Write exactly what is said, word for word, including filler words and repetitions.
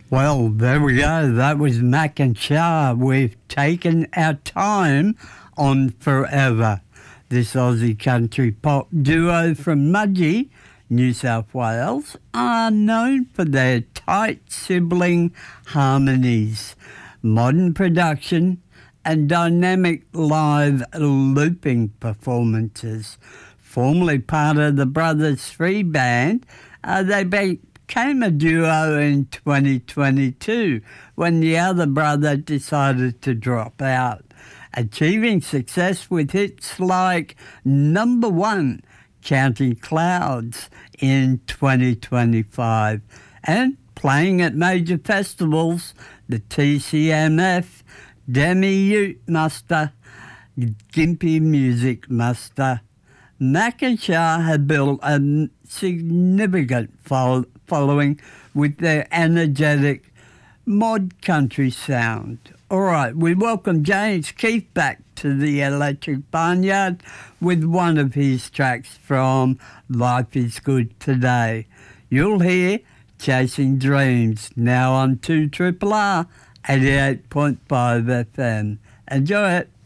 Well, there we go. That was Mac and Shah. We've taken our time on Forever. This Aussie country pop duo from Mudgee, New South Wales, are known for their tight sibling harmonies, modern production, and dynamic live looping performances. Formerly part of the Brothers Three band, uh, they became a duo in twenty twenty-two when the other brother decided to drop out, achieving success with hits like Number One, Counting Clouds in twenty twenty-five, and playing at major festivals, the T C M F, Demi Ute Muster, Gympie Music Muster. Mac and Shah have built a significant fo- following with their energetic mod country sound. All right, we welcome James Keith back to the Electric Barnyard with one of his tracks from Life is Good Today. You'll hear Chasing Dreams, now on two R R R eighty-eight point five F M. Enjoy it.